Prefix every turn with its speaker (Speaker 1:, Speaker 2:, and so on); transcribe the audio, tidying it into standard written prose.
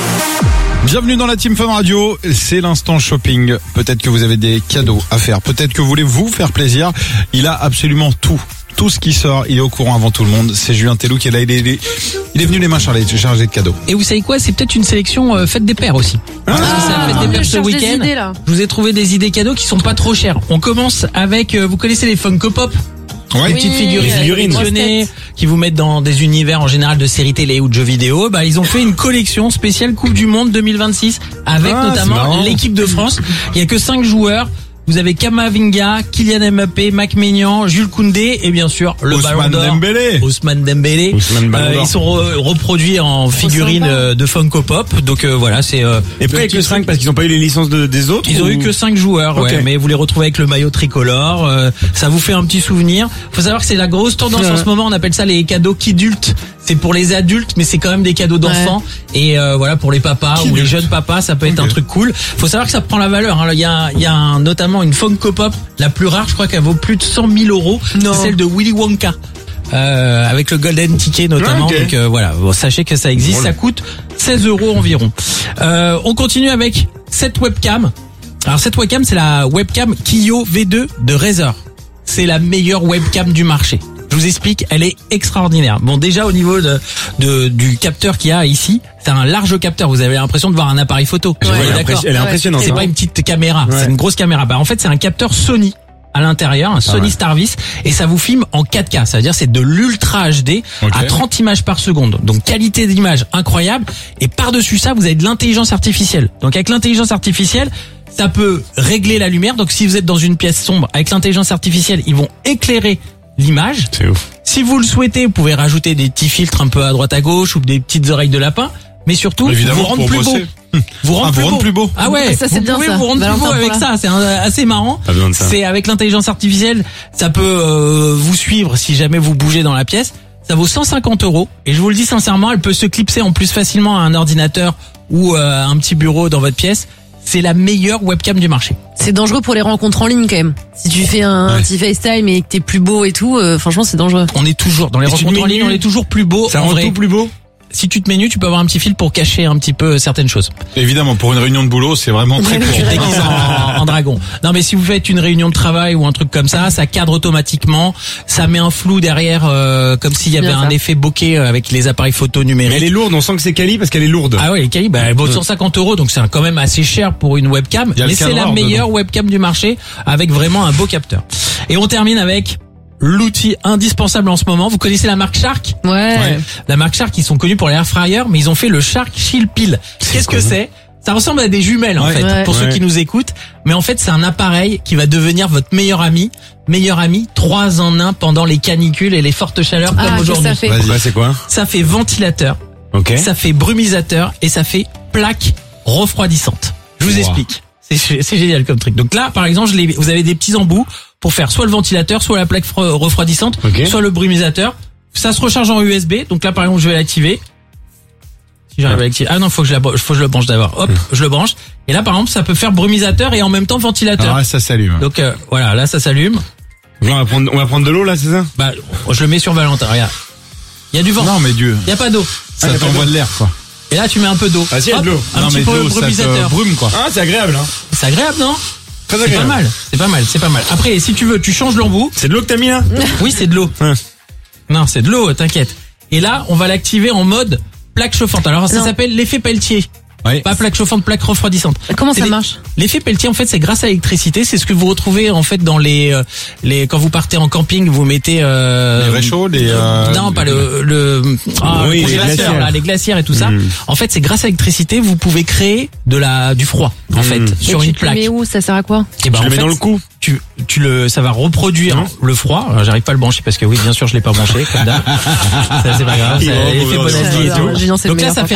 Speaker 1: Bienvenue dans la Team Fun Radio, c'est l'instant shopping. Peut-être que vous avez des cadeaux à faire, peut-être que vous voulez vous faire plaisir. Il a absolument tout ce qui sort, il est au courant avant tout le monde. C'est Julien Tellou qui est là, il est venu les mains chargées de cadeaux.
Speaker 2: Et vous savez quoi, c'est peut-être une sélection fête des pères aussi. Parce que c'est la fête des pères ce week-end. Je vous ai trouvé des idées cadeaux qui sont pas trop chères. On commence avec, vous connaissez les Funko Pop?
Speaker 1: Ouais.
Speaker 2: Les petites figurines collectionnées qui vous mettent dans des univers en général de séries télé ou de jeux vidéo. Bah, ils ont fait une collection spéciale Coupe du Monde 2026 avec notamment l'équipe de France. Il y a que 5 joueurs. Vous avez Kamavinga, Kylian Mbappé, Mac Maignan, Jules Koundé et bien sûr le Ballon d'Or. Ousmane Dembélé. Ils sont reproduits en figurines de Funko Pop. Donc voilà, c'est.
Speaker 3: Et après que 5 parce qu'ils n'ont pas eu les licences des autres.
Speaker 2: Ils ont eu que 5 joueurs, ouais, mais vous les retrouvez avec le maillot tricolore. Ça vous fait un petit souvenir. Faut savoir que c'est la grosse tendance en ce moment. On appelle ça les cadeaux kidultes. C'est pour les adultes, mais c'est quand même des cadeaux d'enfants. Et voilà, pour les papas ou les jeunes papas, ça peut être un truc cool. Faut savoir que ça prend la valeur. Hein. Il y a notamment une Funko Pop, la plus rare, je crois qu'elle vaut plus de 100 000 €. C'est celle de Willy Wonka. Avec le Golden Ticket notamment. Donc voilà, bon, sachez que ça existe. Ça coûte 16 € environ. On continue avec cette webcam. Alors cette webcam, c'est la webcam Kiyo V2 de Razer. C'est la meilleure webcam du marché. Je vous explique, elle est extraordinaire. Bon, déjà au niveau du capteur qu'il y a ici, c'est un large capteur. Vous avez l'impression de voir un appareil photo.
Speaker 3: Elle est impressionnante.
Speaker 2: C'est pas une petite caméra, c'est une grosse caméra. Bah en fait, c'est un capteur Sony à l'intérieur, un Sony Starvis, et ça vous filme en 4K. Ça veut dire c'est de l'ultra HD à 30 images par seconde. Donc qualité d'image incroyable. Et par-dessus ça, vous avez de l'intelligence artificielle. Donc avec l'intelligence artificielle, ça peut régler la lumière. Donc si vous êtes dans une pièce sombre, avec l'intelligence artificielle, ils vont éclairer l'image.
Speaker 3: C'est ouf.
Speaker 2: Si vous le souhaitez, vous pouvez rajouter des petits filtres un peu à droite à gauche ou des petites oreilles de lapin, mais surtout vous rendre plus beau. Vous rendre plus beau. Ah ouais,
Speaker 4: ça, c'est
Speaker 2: vous
Speaker 4: bien
Speaker 2: pouvez
Speaker 4: ça.
Speaker 2: vous rendre plus beau avec ça, c'est assez marrant. C'est avec l'intelligence artificielle, ça peut vous suivre si jamais vous bougez dans la pièce. Ça vaut 150 € et je vous le dis sincèrement, elle peut se clipser en plus facilement à un ordinateur ou à un petit bureau dans votre pièce. C'est la meilleure webcam du marché.
Speaker 4: C'est dangereux pour les rencontres en ligne quand même. Si tu fais un petit FaceTime et que t'es plus beau et tout, franchement c'est dangereux.
Speaker 2: On est toujours dans les rencontres en ligne, on est toujours plus beau.
Speaker 3: Ça rend tout plus beau.
Speaker 2: Si tu te mets nu, tu peux avoir un petit fil pour cacher un petit peu certaines choses.
Speaker 1: Évidemment, pour une réunion de boulot, c'est vraiment très court.
Speaker 2: Tu te déguises en dragon. Non, mais si vous faites une réunion de travail ou un truc comme ça cadre automatiquement. Ça met un flou derrière, comme s'il y avait un effet bokeh avec les appareils photo numériques.
Speaker 3: Mais elle est lourde, on sent que c'est quali parce qu'elle est lourde.
Speaker 2: Ah ouais, elle est quali, elle vaut 150 €, donc c'est quand même assez cher pour une webcam. Mais c'est la meilleure webcam du marché avec vraiment un beau capteur. Et on termine avec l'outil indispensable en ce moment. Vous connaissez la marque Shark?
Speaker 4: Ouais.
Speaker 2: La marque Shark, ils sont connus pour les air fryers, mais ils ont fait le Shark Chill Pill. Qu'est-ce que c'est? Ça ressemble à des jumelles en fait, pour ceux qui nous écoutent. Mais en fait, c'est un appareil qui va devenir votre meilleur ami. 3 en 1 pendant les canicules et les fortes chaleurs comme aujourd'hui.
Speaker 3: C'est quoi?
Speaker 2: Ça fait ventilateur, ça fait brumisateur et ça fait plaque refroidissante. Je vous explique. C'est génial comme truc. Donc là, par exemple, vous avez des petits embouts pour faire soit le ventilateur, soit la plaque refroidissante, soit le brumisateur. Ça se recharge en USB. Donc là, par exemple, je vais l'activer. Si j'arrive à l'activer. Ah non, faut que je le branche d'abord. Hop, je le branche. Et là, par exemple, ça peut faire brumisateur et en même temps ventilateur.
Speaker 1: Ah, ça s'allume.
Speaker 2: Donc voilà, là, ça s'allume.
Speaker 3: On va prendre de l'eau là, c'est ça?
Speaker 2: Bah, je le mets sur Valentin. Regarde. Il y a du vent.
Speaker 1: Non, mais Dieu.
Speaker 2: Il y a pas d'eau.
Speaker 1: Ça t'envoie de l'air, quoi.
Speaker 2: Et là, tu mets un peu d'eau.
Speaker 3: Ah si, il y a de l'eau.
Speaker 2: Un petit peu brumisateur.
Speaker 1: Brume, quoi.
Speaker 3: Ah, c'est agréable, hein.
Speaker 2: C'est agréable, non?
Speaker 3: Très
Speaker 2: C'est
Speaker 3: agréable.
Speaker 2: pas mal. Après, si tu veux, tu changes l'embout.
Speaker 3: C'est de l'eau que t'as mis là?
Speaker 2: Oui, c'est de l'eau. Non, c'est de l'eau, t'inquiète. Et là, on va l'activer en mode plaque chauffante. Alors, ça s'appelle l'effet Pelletier. Pas plaque chauffante, plaque refroidissante.
Speaker 4: Comment ça marche?
Speaker 2: L'effet Pelletier, en fait, c'est grâce à l'électricité. C'est ce que vous retrouvez, en fait, dans quand vous partez en camping, vous mettez,
Speaker 1: les réchauds,
Speaker 2: non, pas les glacières et tout ça. En fait, c'est grâce à l'électricité, vous pouvez créer du froid, en fait, sur une plaque.
Speaker 4: Mais où? Ça sert à quoi?
Speaker 2: Et
Speaker 3: Je le mets dans le cou.
Speaker 2: Ça va reproduire le froid. Alors, j'arrive pas à le brancher parce que oui, bien sûr, je l'ai pas branché, comme d'hab. Ça, c'est pas grave. Effet Bonaldi et tout. Donc là, ça fait